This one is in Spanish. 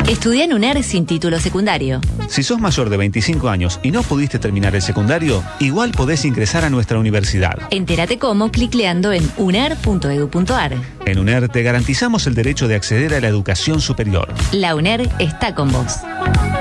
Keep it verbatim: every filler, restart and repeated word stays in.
Estudiá en UNER sin título secundario. Si sos mayor de veinticinco años y no pudiste terminar el secundario, igual podés ingresar a nuestra universidad. Entérate cómo clicleando en uner punto edu punto ar. En UNER te garantizamos el derecho de acceder a la educación superior. La UNER está con vos.